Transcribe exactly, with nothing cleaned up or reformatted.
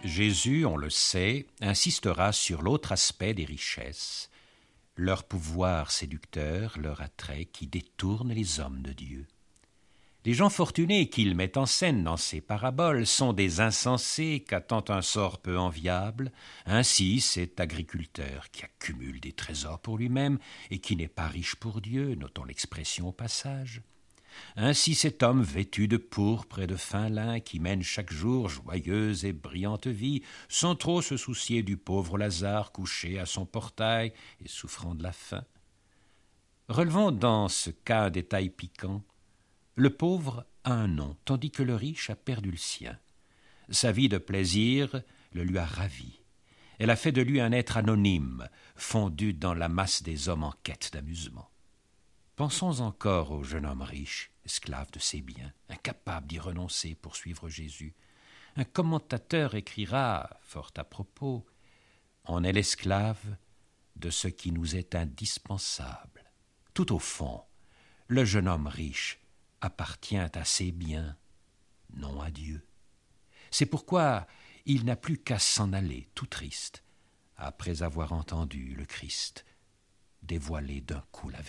Jésus, on le sait, insistera sur l'autre aspect des richesses, leur pouvoir séducteur, leur attrait qui détourne les hommes de Dieu. Les gens fortunés qu'il met en scène dans ses paraboles sont des insensés qu'attend un sort peu enviable. Ainsi, cet agriculteur qui accumule des trésors pour lui-même et qui n'est pas riche pour Dieu, notons l'expression au passage. Ainsi cet homme vêtu de pourpre et de fin lin qui mène chaque jour joyeuse et brillante vie, sans trop se soucier du pauvre Lazare couché à son portail et souffrant de la faim. Relevons dans ce cas un détail piquant. Le pauvre a un nom, tandis que le riche a perdu le sien. Sa vie de plaisir le lui a ravi. Elle a fait de lui un être anonyme, fondu dans la masse des hommes en quête d'amusement. Pensons encore au jeune homme riche, esclave de ses biens, incapable d'y renoncer pour suivre Jésus. Un commentateur écrira, fort à propos, « On est l'esclave de ce qui nous est indispensable. » Tout au fond, le jeune homme riche appartient à ses biens, non à Dieu. C'est pourquoi il n'a plus qu'à s'en aller, tout triste, après avoir entendu le Christ dévoiler d'un coup la vérité.